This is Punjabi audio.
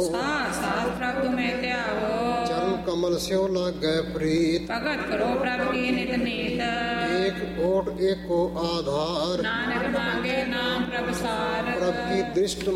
ਸਾਥ ਪ੍ਰਭ ਤੁਮੇ ਧਿਆਵੋ। ਚਰਨ ਕਮਲ ਸਿਓ ਲਾਗੈ ਪ੍ਰੀਤ, ਭਗਤ ਕਰੋ ਪ੍ਰਭ ਕੀ ਨਿਤ ਨੀਤ। ਏਕ ਓਟ ਏਕੋ ਆਧਾਰ, ਨਾਨਕ ਮਾਂਗੇ ਨਾਮ ਪ੍ਰਭ ਸਾਰ। ਪ੍ਰਭ ਕੀ ਦ੍ਰਿਸ਼ਟ